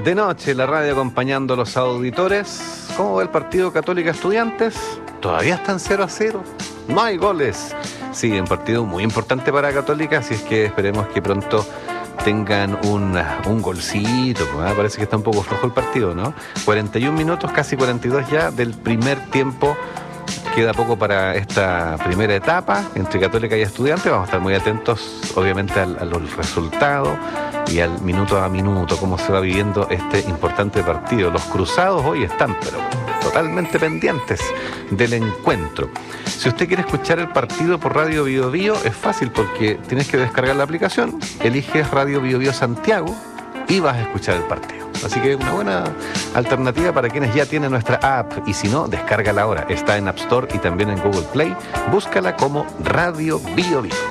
De noche, la radio acompañando a los auditores. ¿Cómo va el partido Católica Estudiantes? Todavía están 0-0. No hay goles. Sí, un partido muy importante para Católica, así es que esperemos que pronto tengan un golcito. Parece que está un poco flojo el partido, ¿no? 41 minutos, casi 42 ya del primer tiempo. Queda poco para esta primera etapa entre Católica y Estudiantes. Vamos a estar muy atentos, obviamente, a los resultados y al minuto a minuto, cómo se va viviendo este importante partido. Los cruzados hoy están, pero totalmente pendientes del encuentro. Si usted quiere escuchar el partido por Radio Bio Bio, es fácil porque tienes que descargar la aplicación, eliges Radio Bio Bio Santiago y vas a escuchar el partido. Así que una buena alternativa para quienes ya tienen nuestra app, y si no, descárgala ahora. Está en App Store y también en Google Play. Búscala como Radio Bio Bio.